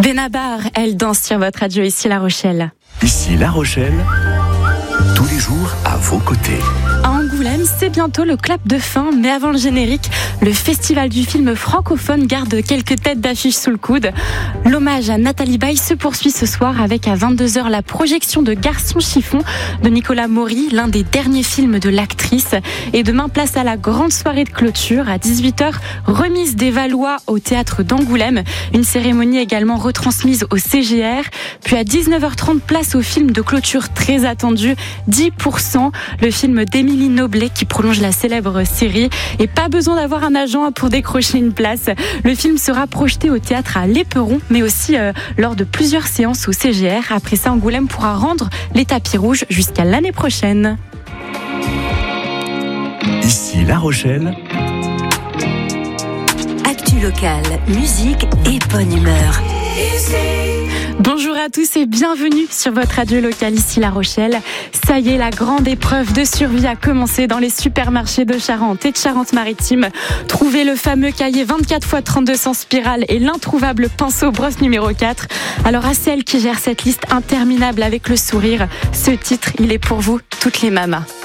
Benabar, elle danse sur votre radio ici La Rochelle. Ici La Rochelle, tous les jours à vos côtés. À Angoulême, c'est bientôt le clap de fin, mais avant le générique, le festival du film francophone garde quelques têtes d'affiche sous le coude. L'hommage à Nathalie Baye se poursuit ce soir avec à 22h la projection de Garçon chiffon de Nicolas Maury, l'un des derniers films de l'actrice. Et demain, place à la grande soirée de clôture à 18h, remise des Valois au théâtre d'Angoulême. Une cérémonie également retransmise au CGR. Puis à 19h30, place au film de clôture très attendu, 10%, le film d'Émilie Noblet qui prolonge la célèbre série. Et pas besoin d'avoir un agent pour décrocher une place. Le film sera projeté au théâtre à l'Éperon, mais aussi lors de plusieurs séances au CGR. Après ça, Angoulême pourra rendre les tapis rouges jusqu'à l'année prochaine. Ici La Rochelle. Actu locale, musique et bonne humeur. Bonjour à tous et bienvenue sur votre radio locale ici La Rochelle. Ça y est, la grande épreuve de survie a commencé dans les supermarchés de Charente et de Charente-Maritime. Trouvez le fameux cahier 24x32 sans spirale et l'introuvable pinceau brosse numéro 4. Alors à celle qui gère cette liste interminable avec le sourire, ce titre, il est pour vous, toutes les mamas.